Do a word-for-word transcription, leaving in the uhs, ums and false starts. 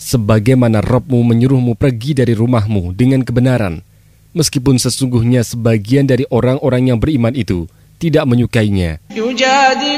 sebagaimana Rabb-mu menyuruhmu pergi dari rumahmu dengan kebenaran, meskipun sesungguhnya sebagian dari orang-orang yang beriman itu tidak menyukainya.